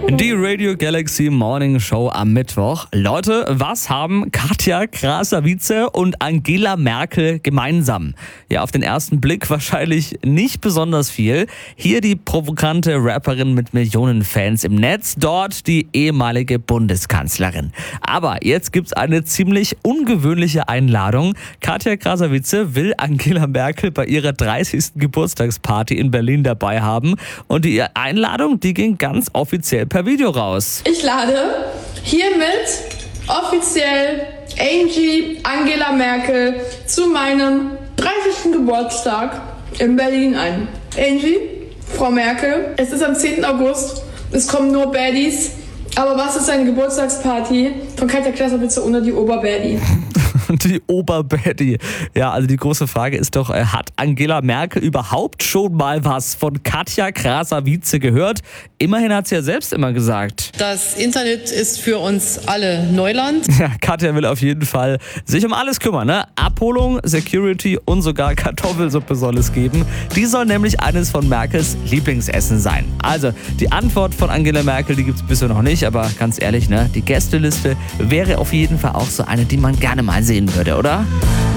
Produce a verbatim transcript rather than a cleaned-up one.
Die Radio Galaxy Morning Show am Mittwoch. Leute, was haben Katja Krasavice und Angela Merkel gemeinsam? Ja, auf den ersten Blick wahrscheinlich nicht besonders viel. Hier die provokante Rapperin mit Millionen Fans im Netz, dort die ehemalige Bundeskanzlerin. Aber jetzt gibt's eine ziemlich ungewöhnliche Einladung. Katja Krasavice will Angela Merkel bei ihrer dreißigsten Geburtstagsparty in Berlin dabei haben. Und die Einladung, die ging ganz offiziell per Video raus. Ich lade hiermit offiziell Angie Angela Merkel zu meinem dreißigsten Geburtstag in Berlin ein. Angie, Frau Merkel, es ist am zehnten August, es kommen nur Baddies, aber was ist eine Geburtstagsparty von Katja Krasavice ohne die Oberbaddie? Die Oberbaddie. Ja, also die große Frage ist doch, hat Angela Merkel überhaupt schon mal was von Katja Krasavice gehört? Immerhin hat sie ja selbst immer gesagt. Das Internet ist für uns alle Neuland. Ja, Katja will auf jeden Fall sich um alles kümmern, ne? Abholung, Security und sogar Kartoffelsuppe soll es geben. Die soll nämlich eines von Merkels Lieblingsessen sein. Also, die Antwort von Angela Merkel, die gibt es bisher noch nicht, aber ganz ehrlich, ne? Die Gästeliste wäre auf jeden Fall auch so eine, die man gerne mal sehen würde, oder?